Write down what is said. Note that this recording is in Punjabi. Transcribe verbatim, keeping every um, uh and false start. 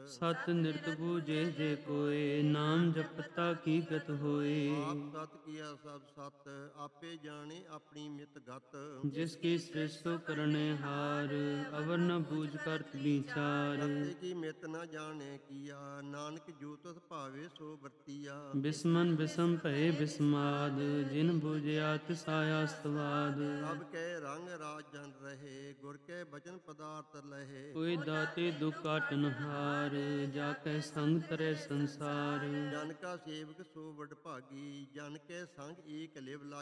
ਸਤ ਨਿਰਤ ਬੂਝੇ ਜੇ ਕੋਏ, ਨਾਮ ਜਪਤਾ ਕੀ ਗਤ ਹੋਏ। ਆਪ ਸਤ ਕੀਆ ਸਭ ਸਤ, ਆਪੇ ਜਾਣੇ ਆਪਣੀ ਮਿਤ ਗਤ। ਜਿਸ ਕੀ ਸ੍ਰਿਸ਼ਟ ਕਰਨੇ ਹਾਰ, ਅਵਰ ਨ ਬੂਝ ਕਰਤ ਵਿਚਾਰ। ਕਰਤੇ ਕੀ ਮਿਤ ਨ ਜਾਣੇ ਕੀਆ, ਨਾਨਕ ਜੋ ਤੁਧ ਭਾਵੇ ਸੋ ਵਰਤੀਆ। ਬਿਸਮਨ ਬਿਸਮ ਭਏ ਬਿਸਮਾਦ, ਜਿਨ ਬੂਝਿਆ ਤਿਸ ਆਇਆ ਸਤਵਾਦ। ਸਭ ਕੈ ਰੰਗ ਰਾਜ ਜਨ ਰਹੇ, ਗੁਰ ਕੇ ਬਚਨ ਪਦਾਰਥ ਲਹੇ। ਕੋਈ ਦਾਤੇ ਦੁਖ ਕਾਟਨ ਹਾਰ, ਜਾ ਕੈ ਸੰਗ ਤਰੈ ਸੰਸਾਰ। ਜਨ ਕਾ ਸੇਵਕ ਸੋ ਵਡ ਭਾਗੀ, ਜਨ ਕੇ ਸੰਗ ਏਕ ਲਿਵ ਲਾਗੀ।